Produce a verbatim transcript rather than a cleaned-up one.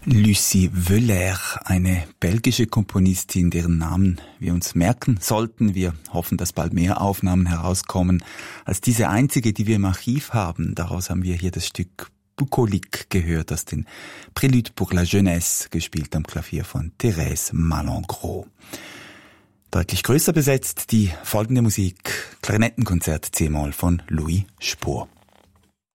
Lucie Wöller, eine belgische Komponistin, deren Namen wir uns merken sollten. Wir hoffen, dass bald mehr Aufnahmen herauskommen als diese einzige, die wir im Archiv haben. Daraus haben wir hier das Stück Bucolique gehört, das den Prélude pour la Jeunesse, gespielt am Klavier von Thérèse Malengros. Deutlich größer besetzt die folgende Musik, Klarinettenkonzert C-Moll von Louis Spohr.